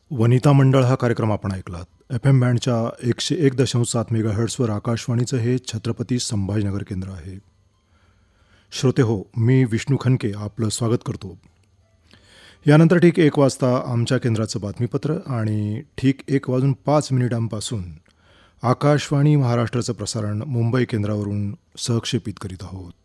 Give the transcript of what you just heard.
वनिता मंडळ हा कार्यक्रम आपण ऐकलात. एफ एम बँडच्या 101.7 मेगाहर्ट्सवर आकाशवाणीचं हे छत्रपती संभाजीनगर केंद्र आहे. श्रोते हो, मी विष्णू खनके आपलं स्वागत करतो. यानंतर ठीक 1 वाजता आमच्या केंद्राचं बातमीपत्र आणि ठीक 1 वाजून 5 मिनिटांपासून आकाशवाणी महाराष्ट्राचं प्रसारण मुंबई केंद्रावरून सहक्षेपित करीत आहोत.